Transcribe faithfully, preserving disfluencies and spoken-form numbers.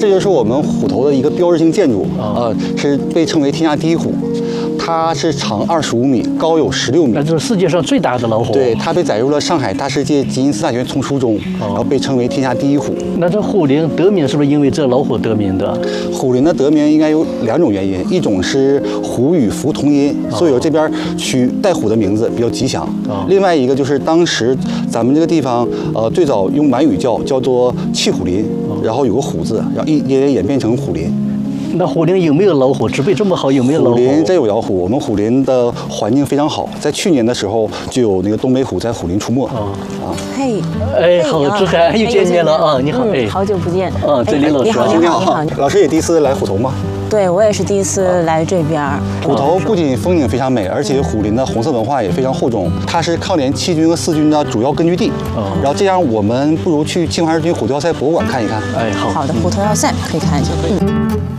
这就是我们虎头的一个标志性建筑，呃，是被称为天下第一虎。它是长二十五米，高有十六米， 那这是世界上最大的老虎。 对，它被载入了上海大世界吉尼斯大全丛书中，然后被称为天下第一虎。 那这虎林得名是不是因为这老虎得名的？ 虎林的得名应该有两种原因，一种是虎与福同音，所以说这边取带虎的名字比较吉祥。另外一个就是当时咱们这个地方，呃，最早用满语叫叫做气虎林，然后有个虎字，然后一也演变成虎林。 那虎林有没有老虎？植被这么好，有没有老虎？ 虎林真有老虎，我们虎林的环境非常好，在去年的时候就有那个东北虎在虎林出没。啊啊，嘿， 哎，好，志海又见面了啊！你好，哎， 好久不见。 啊，这李老师， 你好，你好，你好。 老师也第一次来虎头吗？ 对，我也是第一次来这边。 虎头不仅风景非常美，而且虎林的红色文化也非常厚重，它是抗联七军和四军的主要根据地。然后这样，我们不如去清华日军虎头要塞博物馆看一看。 哎，好好的，虎头要塞可以看一下。嗯。